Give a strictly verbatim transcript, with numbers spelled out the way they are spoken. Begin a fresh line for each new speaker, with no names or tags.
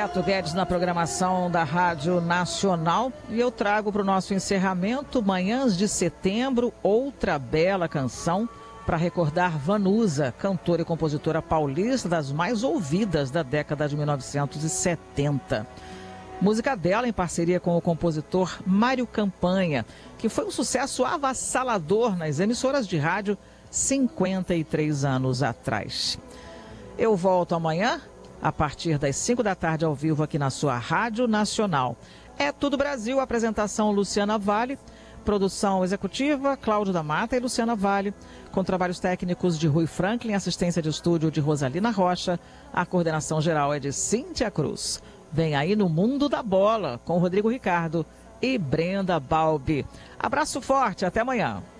Beto Guedes na programação da Rádio Nacional e eu trago para o nosso encerramento, Manhãs de Setembro, outra bela canção para recordar Vanusa, cantora e compositora paulista das mais ouvidas da década de mil novecentos e setenta. Música dela em parceria com o compositor Mário Campanha, que foi um sucesso avassalador nas emissoras de rádio cinquenta e três anos atrás. Eu volto amanhã, a partir das cinco da tarde, ao vivo aqui na sua Rádio Nacional. É Tudo Brasil, apresentação Luciana Vale, produção executiva Cláudio da Mata e Luciana Vale, com trabalhos técnicos de Rui Franklin, assistência de estúdio de Rosalina Rocha, a coordenação geral é de Cíntia Cruz. Vem aí No Mundo da Bola, com Rodrigo Ricardo e Brenda Balbi. Abraço forte, até amanhã.